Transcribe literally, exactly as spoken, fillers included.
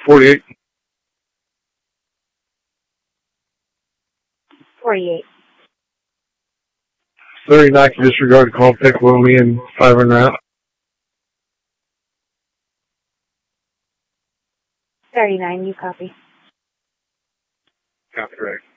forty-eight. forty-eight. thirty-nine, can disregard call, pick Willie and five hundred out. thirty-nine, you copy. Copy, correct.